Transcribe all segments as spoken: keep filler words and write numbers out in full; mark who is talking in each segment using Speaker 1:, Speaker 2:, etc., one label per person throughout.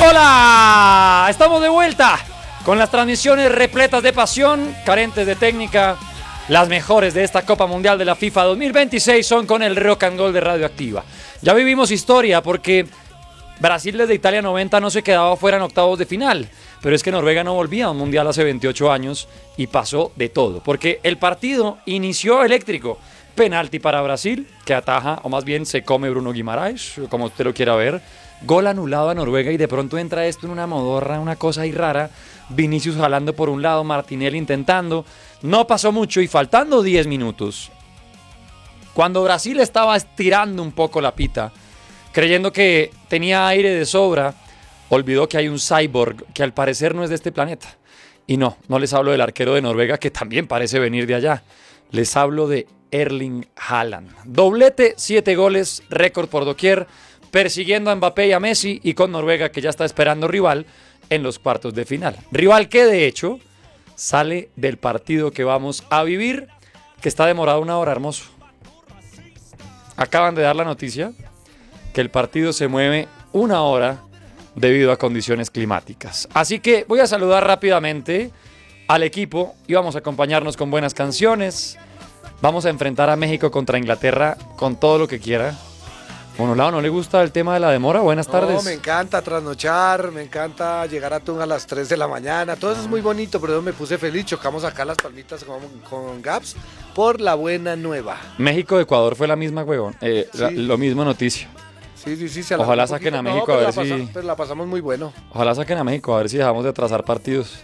Speaker 1: Hola, estamos de vuelta con las transmisiones repletas de pasión, carentes de técnica. Las mejores de esta Copa Mundial de la FIFA dos mil veintiséis son con el Rock and Roll de Radioactiva. Ya vivimos historia porque Brasil desde Italia noventa no se quedaba fuera en octavos de final, pero es que Noruega no volvía a un Mundial hace veintiocho años y pasó de todo, porque el partido inició eléctrico. Penalti para Brasil, que ataja, o más bien se come Bruno Guimaraes, como usted lo quiera ver. Gol anulado a Noruega y de pronto entra esto en una modorra, una cosa ahí rara. Vinicius jalando por un lado, Martinelli intentando. No pasó mucho y faltando diez minutos, cuando Brasil estaba estirando un poco la pita, creyendo que tenía aire de sobra, olvidó que hay un cyborg que al parecer no es de este planeta. Y no, no les hablo del arquero de Noruega, que también parece venir de allá. Les hablo de Erling Haaland. Doblete, siete goles, récord por doquier, persiguiendo a Mbappé y a Messi, y con Noruega que ya está esperando rival en los cuartos de final. Rival que de hecho sale del partido que vamos a vivir, que está demorado una hora, hermoso. Acaban de dar la noticia que el partido se mueve una hora debido a condiciones climáticas. Así que voy a saludar rápidamente al equipo y vamos a acompañarnos con buenas canciones. Vamos a enfrentar a México contra Inglaterra con todo lo que quiera. Bueno, Lao, ¿no le gusta el tema de la demora? Buenas tardes.
Speaker 2: No, me encanta trasnochar, me encanta llegar a Tun a las tres de la mañana. Todo eso es muy bonito, pero yo me puse feliz. Chocamos acá las palmitas con, con Gaps por la buena nueva.
Speaker 1: México-Ecuador fue la misma, huevón. Eh,
Speaker 2: Sí.
Speaker 1: la, lo mismo noticia.
Speaker 2: Sí, sí, sí. Se
Speaker 1: Ojalá
Speaker 2: alargó un
Speaker 1: saquen a
Speaker 2: poquito.
Speaker 1: México
Speaker 2: No,
Speaker 1: a
Speaker 2: pero
Speaker 1: ver
Speaker 2: la
Speaker 1: si-
Speaker 2: pasa- Pero la pasamos muy bueno.
Speaker 1: Ojalá saquen a México, a ver si dejamos de atrasar partidos.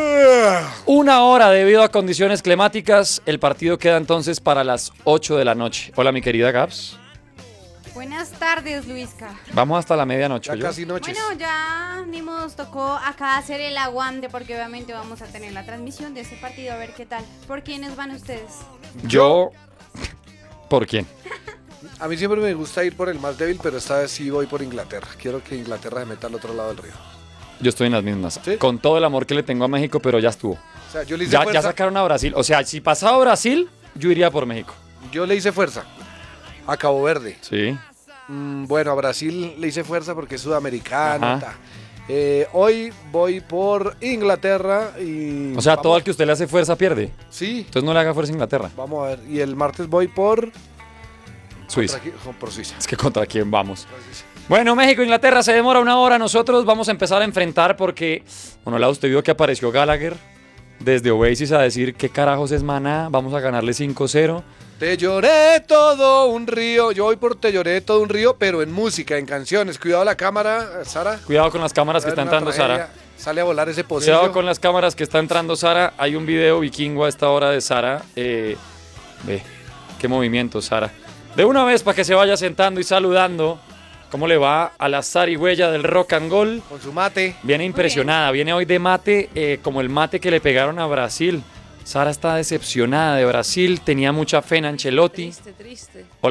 Speaker 1: Una hora debido a condiciones climáticas. El partido queda entonces para las ocho de la noche. Hola, mi querida Gaps.
Speaker 3: Buenas tardes, Luisca.
Speaker 1: Vamos hasta la medianoche.
Speaker 2: Ya
Speaker 1: ¿yo?
Speaker 2: casi noches.
Speaker 3: Bueno, ya ni nos tocó acá hacer el aguante porque obviamente vamos a tener la transmisión de ese partido, a ver qué tal. ¿Por quiénes van ustedes?
Speaker 1: Yo... ¿Por quién?
Speaker 2: A mí siempre me gusta ir por el más débil, pero esta vez sí voy por Inglaterra. Quiero que Inglaterra se meta al otro lado del río.
Speaker 1: Yo estoy en las mismas.
Speaker 2: ¿Sí?
Speaker 1: Con todo el amor que le tengo a México, pero ya estuvo.
Speaker 2: O sea, yo le hice
Speaker 1: Ya,
Speaker 2: fuerza.
Speaker 1: ya sacaron a Brasil. O sea, si pasaba Brasil, yo iría por México.
Speaker 2: Yo le hice fuerza a Cabo Verde.
Speaker 1: Sí.
Speaker 2: Mm, bueno, a Brasil le hice fuerza porque es sudamericano.
Speaker 1: Ajá.
Speaker 2: Ta. Eh, hoy voy por Inglaterra y...
Speaker 1: O sea,
Speaker 2: vamos-
Speaker 1: todo el que usted le hace fuerza pierde.
Speaker 2: Sí,
Speaker 1: Entonces no le haga fuerza a Inglaterra.
Speaker 2: vamos a ver. Y el martes voy por...
Speaker 1: Suiza.
Speaker 2: Contra qui- por Suiza.
Speaker 1: Es que contra quién vamos. Bueno, México, Inglaterra se demora una hora. Nosotros vamos a empezar a enfrentar porque, bueno, la usted vio que apareció Gallagher desde Oasis a decir qué carajos es Maná. Vamos a ganarle cinco cero.
Speaker 2: Te lloré todo un río. Yo voy por Te lloré todo un río, pero en música, en canciones. Cuidado la cámara, Sara.
Speaker 1: Cuidado con las cámaras que está
Speaker 2: Una
Speaker 1: entrando
Speaker 2: tragedia.
Speaker 1: Sara.
Speaker 2: Sale a volar ese pocillo.
Speaker 1: Cuidado con las cámaras que está entrando Sara. Hay un video vikingo a esta hora de Sara. Eh, ve, qué movimiento, Sara. De una vez para que se vaya sentando y saludando. ¿Cómo le va a la zarigüeya del rock and roll?
Speaker 2: Con su mate.
Speaker 1: Viene impresionada. Viene hoy de mate, eh, como el mate que le pegaron a Brasil. Sara está decepcionada de Brasil. Tenía mucha fe en Ancelotti.
Speaker 3: Triste, triste.